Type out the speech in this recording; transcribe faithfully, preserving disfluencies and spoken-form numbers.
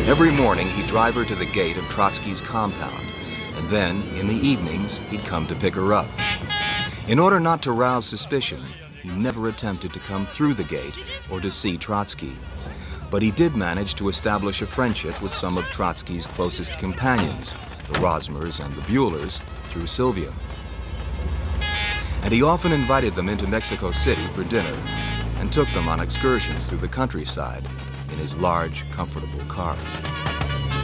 Every morning, he'd drive her to the gate of Trotsky's compound, and then, in the evenings, he'd come to pick her up. In order not to rouse suspicion, he never attempted to come through the gate or to see Trotsky. But he did manage to establish a friendship with some of Trotsky's closest companions, the Rosmers and the Buellers, through Sylvia. And he often invited them into Mexico City for dinner and took them on excursions through the countryside in his large, comfortable car.